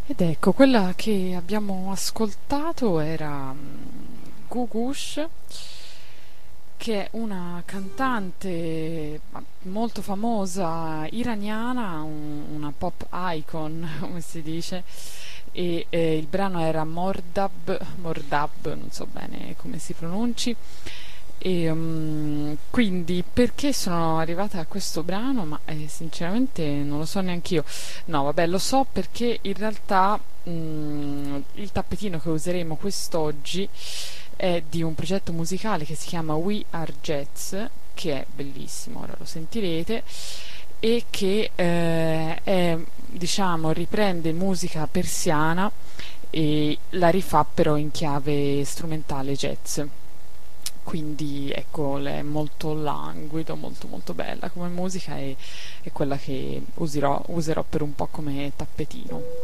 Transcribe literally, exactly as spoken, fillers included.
Ed ecco, quella che abbiamo ascoltato era mm, Gugush, che è una cantante ma, molto famosa iraniana, un- una pop icon, come si dice, e eh, il brano era Mordab, Mordab, non so bene come si pronunci. E, mm, quindi perché sono arrivata a questo brano? Ma eh, sinceramente non lo so neanche io. No, vabbè, lo so perché in realtà mm, il tappetino che useremo quest'oggi è di un progetto musicale che si chiama We Are Jazz, che è bellissimo, ora lo sentirete, e che eh, è, diciamo, riprende musica persiana e la rifà però in chiave strumentale jazz. Quindi ecco, è molto languido, molto molto bella come musica e è quella che userò, userò per un po' come tappetino.